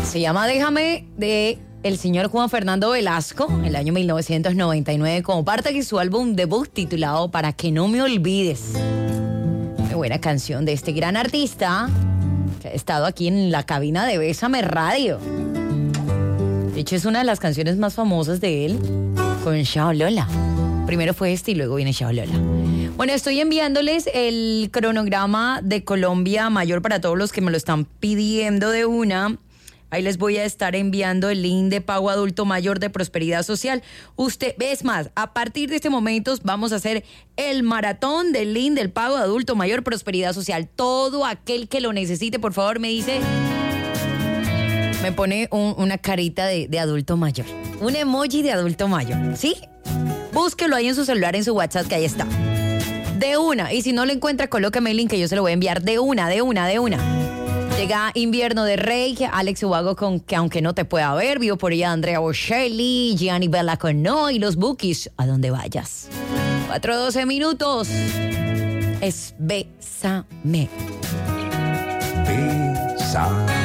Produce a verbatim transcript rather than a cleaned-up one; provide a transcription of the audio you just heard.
Se llama Déjame, de el señor Juan Fernando Velasco, en el año mil novecientos noventa y nueve, como parte de su álbum debut titulado Para que no me olvides. Muy buena canción de este gran artista que ha estado aquí en la cabina de Bésame Radio. De hecho, es una de las canciones más famosas de él, con Shao Lola. Primero fue este y luego viene Shao Lola. Bueno, estoy enviándoles el cronograma de Colombia Mayor para todos los que me lo están pidiendo de una. Ahí les voy a estar enviando el link de Pago Adulto Mayor de Prosperidad Social. Usted, es más, a partir de este momento vamos a hacer el maratón del link del Pago Adulto Mayor Prosperidad Social. Todo aquel que lo necesite, por favor, me dice, me pone un, una carita de, de adulto mayor. Un emoji de adulto mayor, ¿sí? Búsquelo ahí en su celular, en su WhatsApp, que ahí está. De una, y si no lo encuentra, colóqueme el link que yo se lo voy a enviar de una, de una, de una. Llega Invierno de Rey, Alex Ubago con Que Aunque No Te Pueda Ver, vivo por ella Andrea Bocelli, Gianni Bella con No y los Bookies, A Donde Vayas. cuatro doce minutos. Es Bésame. Bésame.